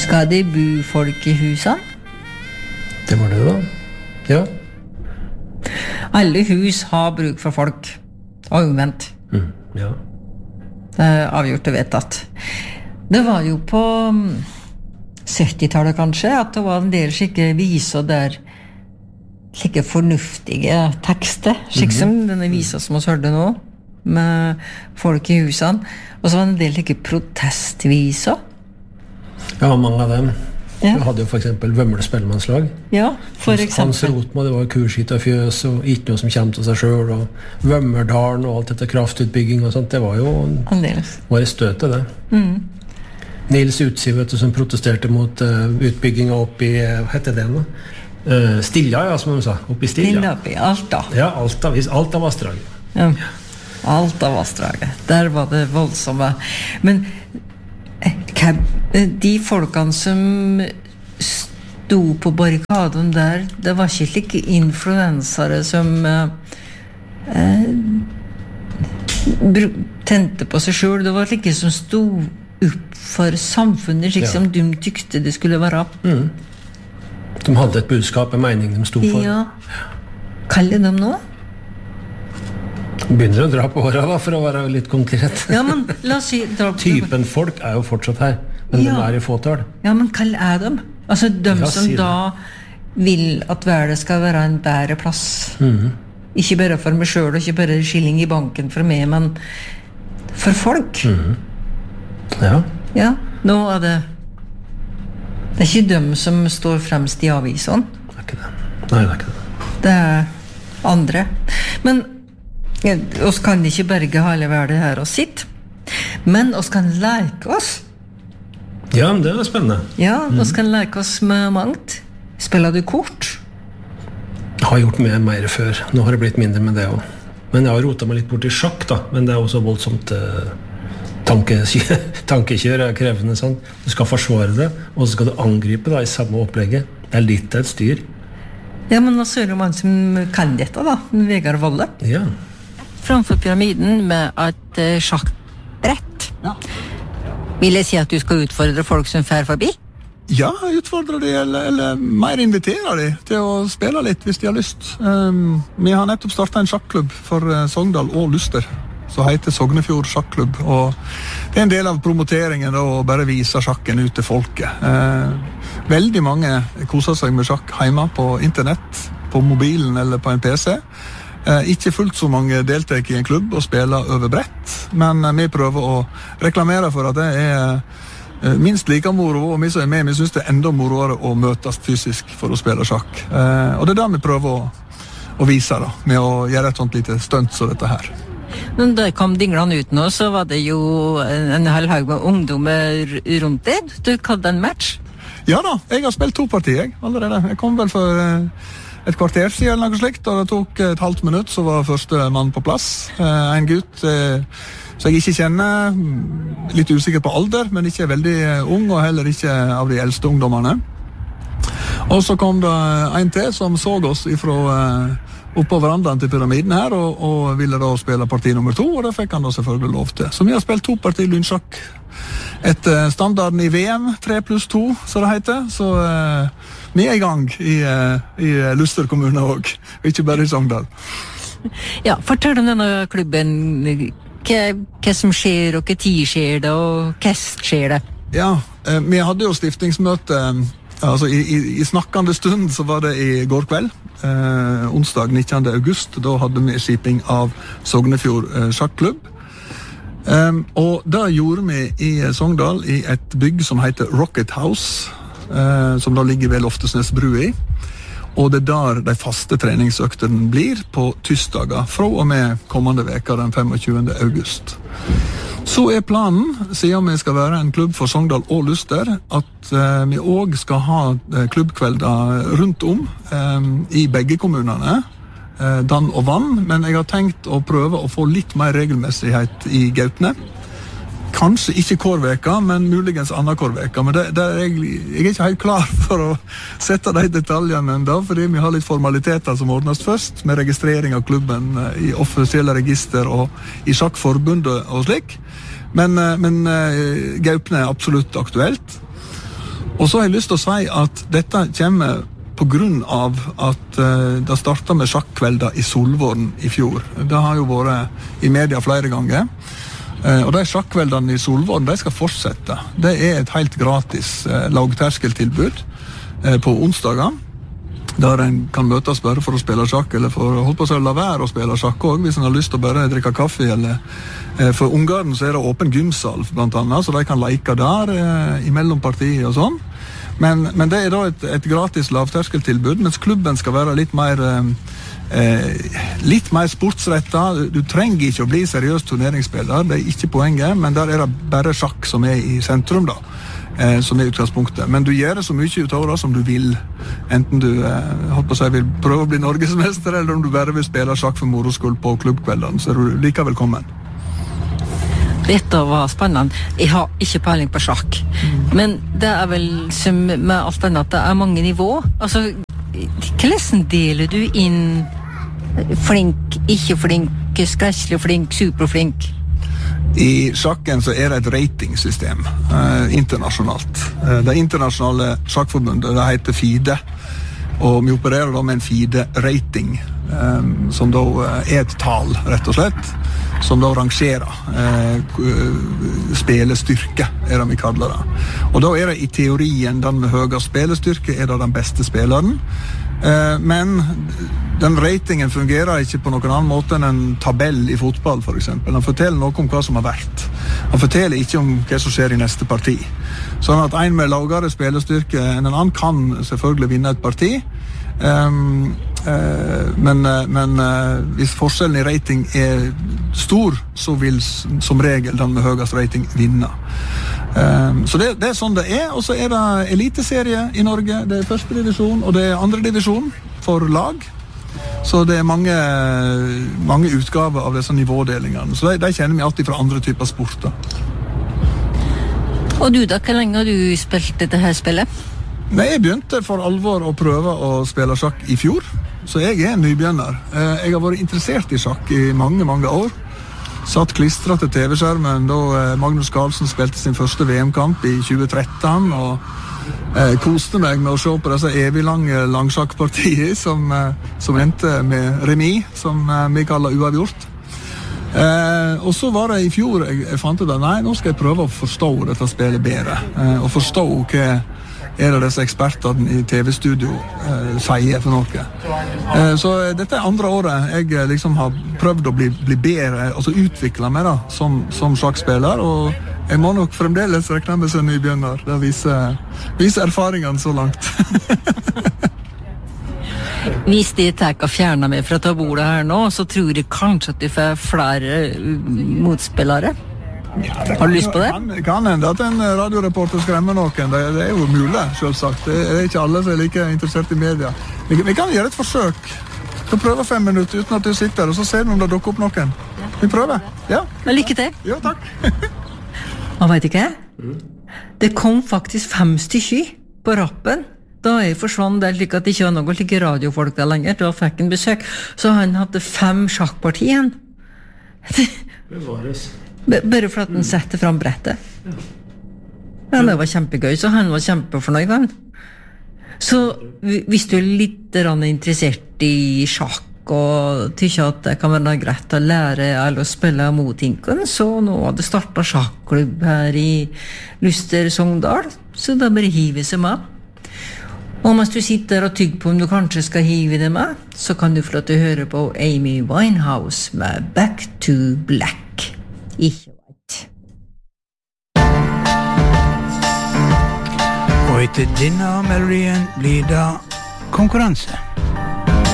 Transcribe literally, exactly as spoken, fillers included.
Skal de bo folk i husene? Det var det da. Ja. Alle hus har bruk for folk. Og omvendt. Mm, ja. Det er avgjort og vedtatt. Det var jo på syttitallet kanskje, at det var en del skikke viser der slike fornuftige tekster, slik som mm-hmm. denne visa som vi hørte nå, med folk i husene. Og så var det en del slike protestviser. Ja, mange av dem. Ja. Vi hadde jo for eksempel Vømle spellemannslag. Ja, for eksempel. Hans Rotmo, det var kurskitt og fjøs, og ikke noe som kommer til seg selv, og Vømmerdalen og alt dette kraftutbygging og sånt, det var jo var i støtet, det. Mm. Nils Utsi, vet du, som protesterte mot uh, utbygginga opp i, hva heter det nå? Uh, Stilja, ja, som de sa, opp i Stilja. Stilja opp i Alta. Ja, Alta, Alta Vassdraget. Ja, Alta Vassdraget. Der var det voldsomme. Men de folkene som sto på barrikaden der, det var ikke like influensere som eh, tente på seg selv. Det var like som sto opp for samfunnet, slik ja. Som de tykte det skulle være. Mm. De hadde et budskap, en mening de sto for. Ja. Kaller de nå? Begynner å dra på håret da, for å være litt konkret. Ja, men la oss si... Typen folk er jo fortsatt her, men ja. De er i fåtall. Ja, men hva er de? Altså, de ja, som da vil at verden skal være en bedre plass. Mm. Ikke bare for meg selv, og ikke bare skilling i banken for meg, men for folk. Mm. Ja. Ja, nå er det... Det er ikke de som står fremst i avisen. Det er ikke det. Nei, det er ikke det. Det er andre. Men oss kan ikke berge hele verden her og sitt, men oss kan leke oss. Ja, det er spennende. Ja, oss mm. kan leke oss med mangt. Spiller du kort? Jeg har gjort mer, mer før. Nå har det blitt mindre med det også. Men jeg har rotet meg litt bort i sjakk da, men det er også voldsomt eh, tankekjør er krevende, sånn. Du skal forsvare det, og så skal du angripe da, i samme opplegget. Det er litt et styr. Ja, men nå ser du man som kan dette da, Vegard Volle. Ja. Framfor pyramiden med et uh, sjakkbrett. Ja. Vil jeg si at du skal utfordre folk som fer forbi? Ja, utfordre de, eller, eller mer invitere de til å spille litt hvis de har lyst. Um, vi har nettopp startet en sjakklubb for uh, Sogndal og Luster, som heter Sognefjord Sjakklubb, og det er en del av promoteringen da, å bare vise sjakken ut til folket. Uh, veldig mange koser seg med sjakk hjemme på internett, på mobilen eller på en P C. Eh, ikke fullt så mange deltar i en klubb og spiller over brett, men eh, vi prøver å reklamere for at det er eh, minst like moro, og vi som er med, vi synes det er enda moroere å møtes fysisk for å spille sjakk. Eh, og det er det vi prøver å, å vise da, med å gjøre et sånt lite stunt som dette her. Men da kom dinglene ut nå, så var det jo en hel haug med ungdommer rundt det. Du hadde en match? Ja da, jeg har spilt to partier jeg, allerede. Jeg kom vel for... Eh, et kvarter siden eller noe slikt, og det tok et halvt minutt, så var første mann på plass. Eh, en gutt eh, som jeg ikke kjenner, litt usikker på alder, men ikke veldig ung, og heller ikke av de eldste ungdommene. Og så kom det en til som så oss ifra eh, oppå verandaen til pyramiden her, og, og ville da spille parti nummer to, og det fikk han da selvfølgelig lov til. Så vi har spilt to parti lynsjakk. Etter standarden i V M, tre pluss to, så det heter, så... Eh, Vi er i gang i, i Luster kommune også, ikke bare i Sogndal. Ja, fortell om denne klubben, hva, hva som skjer, og hva tid skjer det, og hva skjer det? Ja, vi hadde jo stiftingsmøte, altså i, i, i snakkende stund så var det i går kveld, eh, onsdag nittende august, da hadde vi skiping av Sognefjord eh, sjakklubb. Um, og det gjorde vi i Sogndal i et bygg som heter Rocket House, Uh, som da ligger ved Loftesnes bru i, og det er der de faste treningsøktene blir på tirsdager fra og med kommende veka den tjuefemte august. Så er planen, siden vi skal være en klubb for Sogndal og Luster, at uh, vi også skal ha uh, klubbkvelder rundt om um, i begge kommunene, uh, Dan og Vann, men jeg har tenkt å prøve å få litt mer regelmessighet i Gautne. Kanskje ikke kårveka, men muligens annen kårveka. Men det, det er jeg, jeg er ikke helt klar for å sette de detaljene enda, fordi vi har litt formaliteter som ordnes først, med registrering av klubben i offisielle register og i sjakkforbundet og slik. Men, men Gaupne er absolutt aktuelt. Og så har jeg lyst til å si at dette kommer på grunn av at uh, det startet med sjakkvelder i Solvåren i fjor. Det har jo vært i media flere ganger. Uh, og de sjakkveldene i Solvåren, de skal fortsette. Det er et helt gratis uh, lavterskeltilbud uh, på onsdager, der en kan møtes bare for å spille sjakk, eller for å holde på å la være å spille sjakk også, hvis en har lyst til å bare drikke kaffe, eller uh, for ungene så er det åpen gymsal, blant annet, så de kan leke der uh, i mellompartiet og sånn. Men, men det er da et, et gratis lavterskeltilbud, mens klubben skal være litt mer, eh, litt mer sportsrettet. Du trenger ikke å bli seriøs turneringsspiller, det er ikke poenget, men der er det bare sjakk som er i sentrum da, eh, som er utgangspunktet. Men du gjør det så mye ut av det som du vil, enten du eh, holdt på å si, vil prøve å bli norgesmester, eller om du bare vil spille sjakk for moroskuld på klubbkveldene, så er du like velkommen. Dette var spennende. Jeg har ikke peiling på sjakk. Mm. Men det er vel som med alt annet, det er mange nivå. Altså, hvordan deler du inn flink, ikke flink, skresselig flink, superflink? I sjakken så er det et ratingsystem, eh, internasjonalt. Eh, det internasjonale sjakkforbundet, det heter FIDE, og vi opererer da med en FIDE-rating, eh, som da er et tal, rett og slett, som da rangerer eh, spelestyrke, er det vi kaller det. Og da er det i teorien den med høyest spelestyrke er det den beste spilleren. Eh, men den ratingen fungerer ikke på noen annen måte enn en tabell i fotball, for eksempel. Den forteller noe om hva som har vært. Den forteller ikke om hva som skjer i neste parti. Sånn at en med lavere spelestyrke enn en annen kan selvfølgelig vinne et parti. Um, uh, men, uh, men uh, hvis forskjellen i rating er stor, så vil som regel den med høyest rating vinne. Um, så det, det er sånn det er. Og så er det eliteserie i Norge. Det er første divisjon, og det er andre divisjon for lag. Så det er mange, mange utgaver av disse nivådelingene. Så de, de kjenner vi alltid fra andre typer sporter. Og du da, hvor lenge har du spilt dette her spillet? Nei, jeg begynte for alvor å prøve å spille sjakk i fjor, så jeg er en nybegynner. Jeg har vært interessert i sjakk i mange, mange år. Satt klistret til T V-skjermen da Magnus Carlsen spilte sin første V M-kamp i tjue tretten, og eh, koste meg med å se på disse evig lange langsjakkpartier som, eh, som endte med remis, som eh, vi kaller uavgjort. Eh, og så var det i fjor jeg, jeg fant ut at nei, nå skal jeg prøve å forstå dette spillet bedre, eh, og forstå hva er det disse ekspertene i T V-studio eh, sier for noe. Eh, så dette er andre året jeg liksom har prøvd å bli, bli bedre, altså utvikle meg da, som, som sjakkspiller, og jeg må nok fremdeles rekne med som nybegynner. Det viser, viser erfaringene så langt. Hvis de tar og fjerner meg fra å ta bordet her nå, så tror jeg kanskje at de får flere motspillere. Ja, har du lyst på det? Kan, kan hende at en radioreporter skremmer noen. Det, det er jo mulig, selvsagt. Det er ikke alle som er like interessert i media. Vi, vi kan gjøre et forsøk. Vi prøver fem minutter uten at du sitter, og så ser vi om det dukker opp noen. Vi prøver. Ja. Men lykke til. Ja, takk. Man vet ikke. Det kom faktisk fem stykker på rappen. Da jeg forsvant der slik at det ikke var noe like radiofolk der lenger. Da fikk en besøk. Så han hadde fem sjakkpartier igjen. Bevares. Bare for at han sette fram brettet. Ja, det var kjempegøy, så han var kjempefornøyd, han. Så hvis du er litt interessert i sjakk og tykker at det kan være greit å lære eller å spille mot hinken, så nå har det startet sjakklubb her i Luster Sogndal, så da bare hiver seg med. Og mens du sitter og tygger på om du kanskje skal hive det med, så kan du få lov til å høre på Amy Winehouse med Back to Black. Ikke vet. Og etter denne melodien blir det konkurranse.